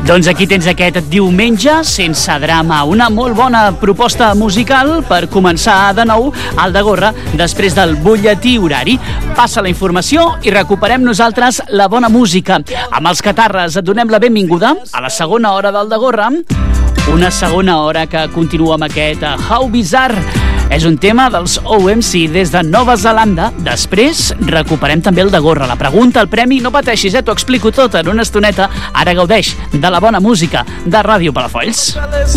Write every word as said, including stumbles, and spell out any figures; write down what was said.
Doncs aquí tens aquest diumenge sense drama, una molt bona proposta musical per començar de nou al Dagorra després del butlletí horari. Passa la informació i recuperem nosaltres la bona música. Amb els Catarres et donem la benvinguda a la segona hora del Dagorra, una segona hora que continua amb aquest How Bizarre. És un tema dels O M C des de Nova Zelanda. Després recuperem també el Dagorra. La pregunta, el premi, no pateixis, eh? T'ho explico tot en una estoneta. Ara gaudeix de la bona música de Ràdio Palafolls.